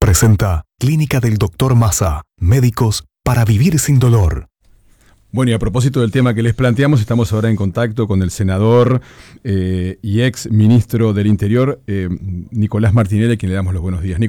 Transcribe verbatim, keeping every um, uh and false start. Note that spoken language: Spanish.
presenta Clínica del Doctor Mazza, médicos para vivir sin dolor. Bueno, y a propósito del tema que les planteamos, estamos ahora en contacto con el senador eh, y ex ministro del Interior, eh, Nicolás Martinelli, a quien le damos los buenos días.